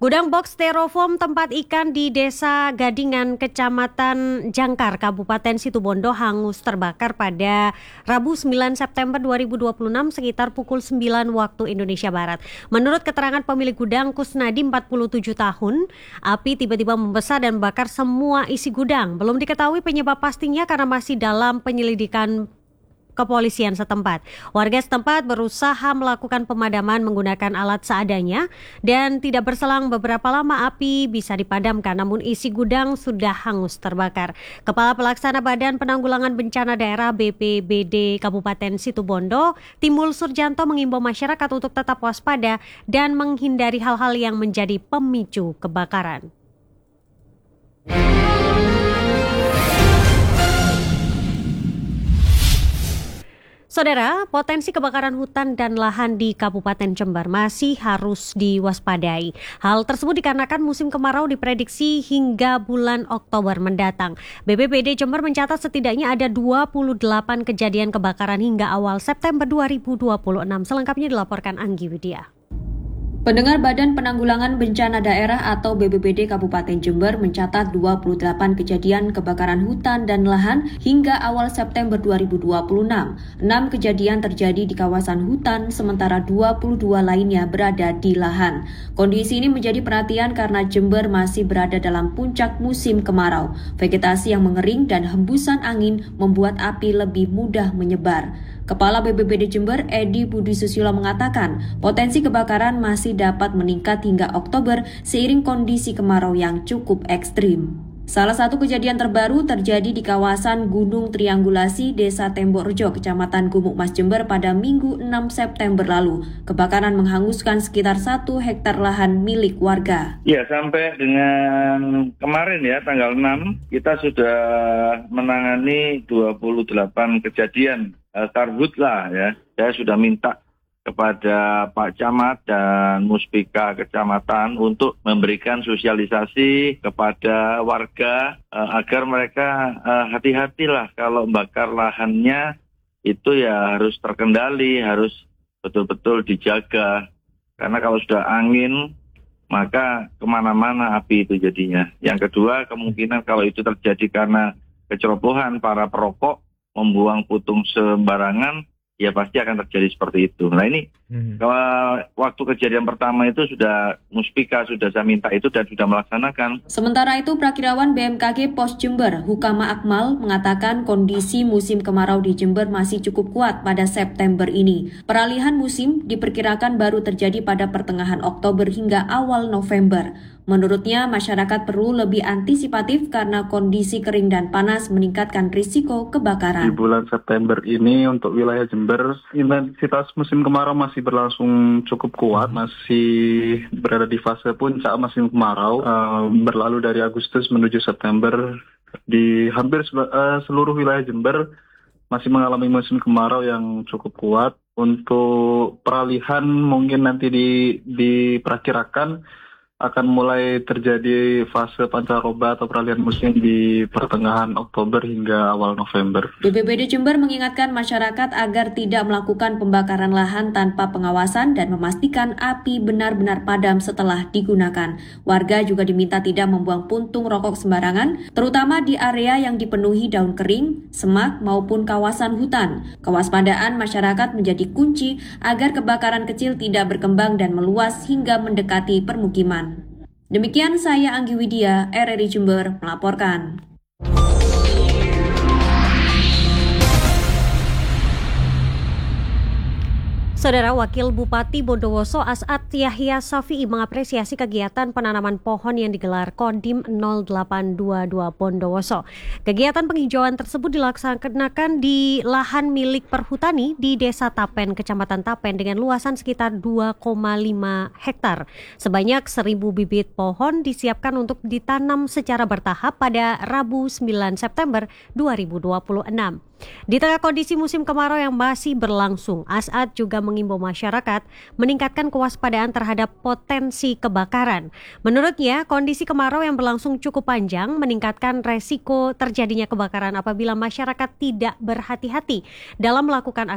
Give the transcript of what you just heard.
Gudang box styrofoam tempat ikan di Desa Gadingan, Kecamatan Jangkar, Kabupaten Situbondo hangus terbakar pada Rabu 9 September 2026 sekitar pukul 9 waktu Indonesia Barat. Menurut keterangan pemilik gudang Kusnadi 47 tahun, api tiba-tiba membesar dan membakar semua isi gudang. Belum diketahui penyebab pastinya karena masih dalam penyelidikan kepolisian setempat. Warga setempat berusaha melakukan pemadaman menggunakan alat seadanya dan tidak berselang beberapa lama api bisa dipadamkan, namun isi gudang sudah hangus terbakar. Kepala Pelaksana Badan Penanggulangan Bencana Daerah BPBD Kabupaten Situbondo, Timbul Surjanto mengimbau masyarakat untuk tetap waspada dan menghindari hal-hal yang menjadi pemicu kebakaran. Saudara, potensi kebakaran hutan dan lahan di Kabupaten Jember masih harus diwaspadai. Hal tersebut dikarenakan musim kemarau diprediksi hingga bulan Oktober mendatang. BPBD Jember mencatat setidaknya ada 28 kejadian kebakaran hingga awal September 2026. Selengkapnya dilaporkan Anggi Widya. Pendengar Badan Penanggulangan Bencana Daerah atau BPBD Kabupaten Jember mencatat 28 kejadian kebakaran hutan dan lahan hingga awal September 2026. 6 kejadian terjadi di kawasan hutan, sementara 22 lainnya berada di lahan. Kondisi ini menjadi perhatian karena Jember masih berada dalam puncak musim kemarau. Vegetasi yang mengering dan hembusan angin membuat api lebih mudah menyebar. Kepala BPBD Jember, Edi Budi Susilo mengatakan, potensi kebakaran masih dapat meningkat hingga Oktober seiring kondisi kemarau yang cukup ekstrim. Salah satu kejadian terbaru terjadi di kawasan Gunung Triangulasi, Desa Tembok Rejo, Kecamatan Gumuk Mas, Jember pada Minggu 6 September lalu. Kebakaran menghanguskan sekitar 1 hektar lahan milik warga. Ya, sampai dengan kemarin ya, tanggal 6, kita sudah menangani 28 kejadian karhutlah ya. Saya sudah minta kepada Pak Camat dan Muspika Kecamatan untuk memberikan sosialisasi kepada warga agar mereka hati-hatilah kalau bakar lahannya itu ya harus terkendali, harus betul-betul dijaga. Karena kalau sudah angin maka kemana-mana api itu jadinya. Yang kedua, kemungkinan kalau itu terjadi karena kecerobohan para perokok membuang putung sembarangan, ya pasti akan terjadi seperti itu. Nah ini, kalau waktu kejadian pertama itu sudah Muspika, sudah saya minta itu dan sudah melaksanakan. Sementara itu, Prakirawan BMKG Pos Jember, Hukama Akmal, mengatakan kondisi musim kemarau di Jember masih cukup kuat pada September ini. Peralihan musim diperkirakan baru terjadi pada pertengahan Oktober hingga awal November. Menurutnya, masyarakat perlu lebih antisipatif karena kondisi kering dan panas meningkatkan risiko kebakaran. Di bulan September ini untuk wilayah Jember, intensitas musim kemarau masih berlangsung cukup kuat, masih berada di fase puncak musim kemarau, berlalu dari Agustus menuju September. Di hampir seluruh wilayah Jember masih mengalami musim kemarau yang cukup kuat. Untuk peralihan mungkin nanti diperkirakan akan mulai terjadi fase pancaroba atau peralihan musim di pertengahan Oktober hingga awal November. BPBD Jember mengingatkan masyarakat agar tidak melakukan pembakaran lahan tanpa pengawasan dan memastikan api benar-benar padam setelah digunakan. Warga juga diminta tidak membuang puntung rokok sembarangan, terutama di area yang dipenuhi daun kering, semak maupun kawasan hutan. Kewaspadaan masyarakat menjadi kunci agar kebakaran kecil tidak berkembang dan meluas hingga mendekati permukiman. Demikian saya Anggi Widya, RRI Jember melaporkan. Saudara, Wakil Bupati Bondowoso As'ad Yahya Safi'i mengapresiasi kegiatan penanaman pohon yang digelar Kodim 0822 Bondowoso. Kegiatan penghijauan tersebut dilaksanakan di lahan milik perhutani di Desa Tapen, Kecamatan Tapen dengan luasan sekitar 2,5 hektar. Sebanyak 1.000 bibit pohon disiapkan untuk ditanam secara bertahap pada Rabu 9 September 2026. Di tengah kondisi musim kemarau yang masih berlangsung, As'ad juga mengimbau masyarakat meningkatkan kewaspadaan terhadap potensi kebakaran. Menurutnya, kondisi kemarau yang berlangsung cukup panjang meningkatkan resiko terjadinya kebakaran apabila masyarakat tidak berhati-hati dalam melakukan